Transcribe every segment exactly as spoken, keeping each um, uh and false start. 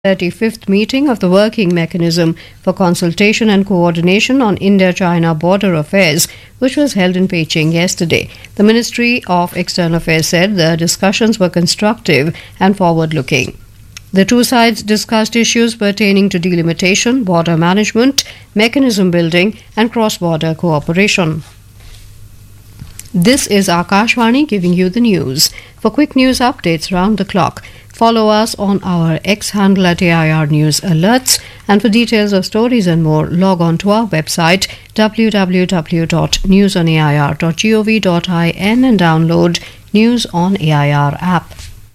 thirty-fifth meeting of the Working Mechanism for Consultation and Coordination on India-China Border Affairs, which was held in Beijing yesterday. The Ministry of External Affairs said the discussions were constructive and forward-looking. The two sides discussed issues pertaining to delimitation, border management, mechanism building, and cross-border cooperation. This is Akashvani giving you the news. For quick news updates round the clock, follow us on our X handle at A I R News Alerts, and for details of stories and more, log on to our website w w w dot news on a i r dot gov dot in and download News on A I R app.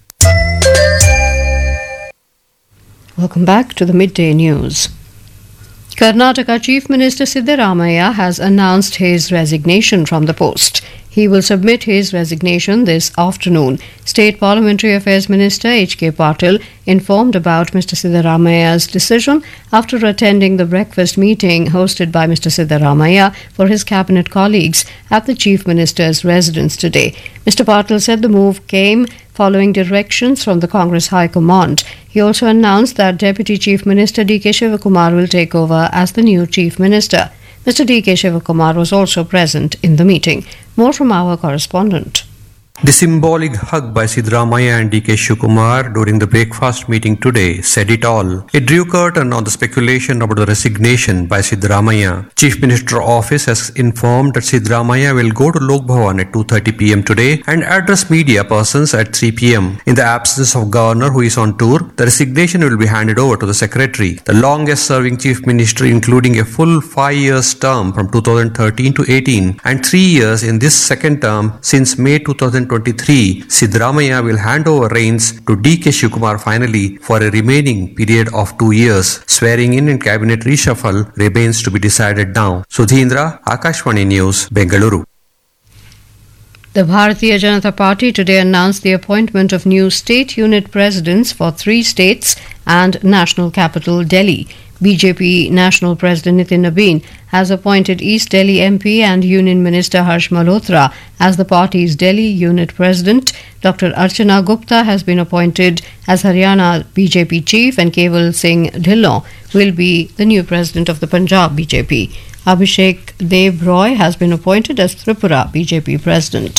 Welcome back to the midday news. Karnataka Chief Minister Siddaramaiah has announced his resignation from the post. He will submit his resignation this afternoon. State Parliamentary Affairs Minister H K Patil informed about Mister Siddaramaiah's decision after attending the breakfast meeting hosted by Mister Siddaramaiah for his cabinet colleagues at the Chief Minister's residence today. Mister Patil said the move came following directions from the Congress High Command. He also announced that Deputy Chief Minister D K Shivakumar will take over as the new Chief Minister. Mister D K Shivakumar was also present in the meeting. More from our correspondent. The symbolic hug by Siddaramaiah and D K Shivakumar during the breakfast meeting today said it all. It drew curtain on the speculation about the resignation by Siddaramaiah. Chief Minister Office has informed that Siddaramaiah will go to Lok Bhavan at two thirty p m today and address media persons at three p m In the absence of Governor, who is on tour, the resignation will be handed over to the Secretary. The longest serving Chief Minister, including a full five years term from two thousand thirteen to eighteen and three years in this second term since May two thousand twenty-three, Siddaramaiah will hand over reins to D K Shivakumar finally for a remaining period of two years. Swearing in and cabinet reshuffle remains to be decided now. Sudhindra, Akashvani News, Bengaluru. The Bharatiya Janata Party today announced the appointment of new state unit presidents for three states and national capital Delhi. B J P National President Nitin Nabin has appointed East Delhi M P and Union Minister Harsh Malhotra as the party's Delhi unit president. Doctor Archana Gupta has been appointed as Haryana B J P chief, and Keval Singh Dhillon will be the new president of the Punjab B J P. Abhishek Dev Roy has been appointed as Tripura B J P president.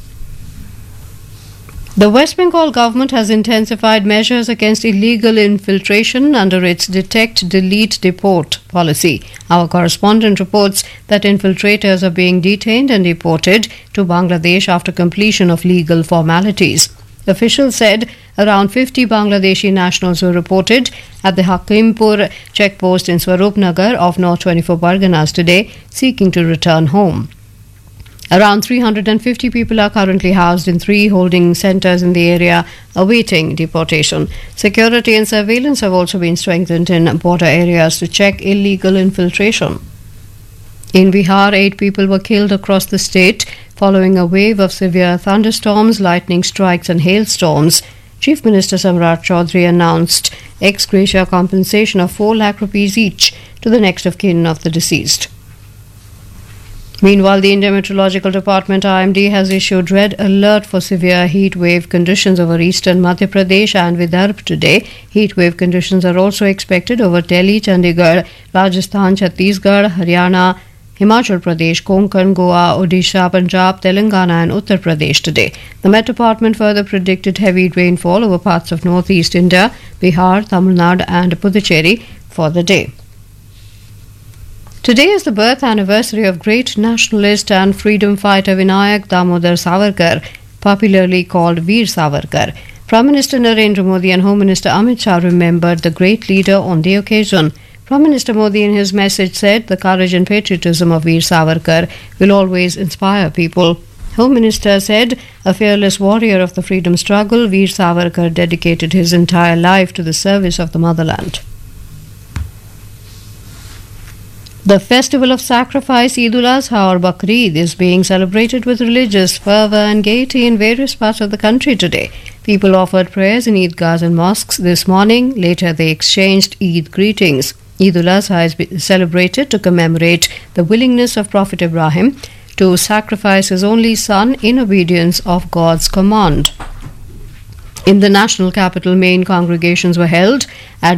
The West Bengal government has intensified measures against illegal infiltration under its Detect, Delete, Deport policy. Our correspondent reports that infiltrators are being detained and deported to Bangladesh after completion of legal formalities. Officials said around fifty Bangladeshi nationals were reported at the Hakimpur checkpost in Swarupnagar of North twenty-four Parganas today, seeking to return home. Around three hundred fifty people are currently housed in three holding centres in the area awaiting deportation. Security and surveillance have also been strengthened in border areas to check illegal infiltration. In Bihar, eight people were killed across the state following a wave of severe thunderstorms, lightning strikes and hailstorms. Chief Minister Samrat Chaudhary announced ex gratia compensation of four lakh rupees each to the next of kin of the deceased. Meanwhile, the Indian Meteorological Department I M D has issued red alert for severe heat wave conditions over eastern Madhya Pradesh and Vidarbha today. Heat wave conditions are also expected over Delhi, Chandigarh, Rajasthan, Chhattisgarh, Haryana, Himachal Pradesh, Konkan, Goa, Odisha, Punjab, Telangana and Uttar Pradesh today. The Met Department further predicted heavy rainfall over parts of northeast India, Bihar, Tamil Nadu and Puducherry for the day. Today is the birth anniversary of great nationalist and freedom fighter Vinayak Damodar Savarkar, popularly called Veer Savarkar. Prime Minister Narendra Modi and Home Minister Amit Shah remembered the great leader on the occasion. Prime Minister Modi in his message said the courage and patriotism of Veer Savarkar will always inspire people. Home Minister said a fearless warrior of the freedom struggle, Veer Savarkar dedicated his entire life to the service of the motherland. The festival of sacrifice, Eid ul-Azha or Bakrid, is being celebrated with religious fervour and gaiety in various parts of the country today. People offered prayers in Eidgahs and mosques this morning. Later, they exchanged Eid greetings. Eid ul-Azha is celebrated to commemorate the willingness of Prophet Ibrahim to sacrifice his only son in obedience of God's command. In the national capital, main congregations were held at